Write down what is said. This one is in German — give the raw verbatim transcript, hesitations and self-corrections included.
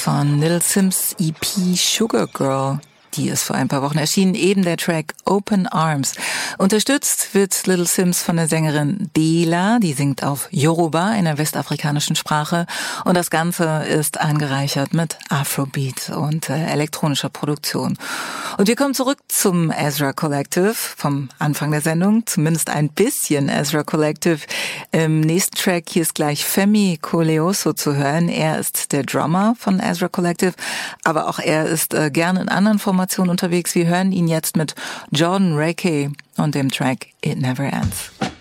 von Little Simz E P Sugar Girl. Die ist vor ein paar Wochen erschienen, eben der Track Open Arms. Unterstützt wird Little Simz von der Sängerin Dela, die singt auf Yoruba, einer westafrikanischen Sprache. Und das Ganze ist angereichert mit Afrobeat und äh, elektronischer Produktion. Und wir kommen zurück zum Ezra Collective vom Anfang der Sendung, zumindest ein bisschen Ezra Collective. Im nächsten Track hier ist gleich Femi Koleoso zu hören. Er ist der Drummer von Ezra Collective, aber auch er ist äh, gerne in anderen Formationen unterwegs. Wir hören ihn jetzt mit Jordan Rakey und dem Track It Never Ends.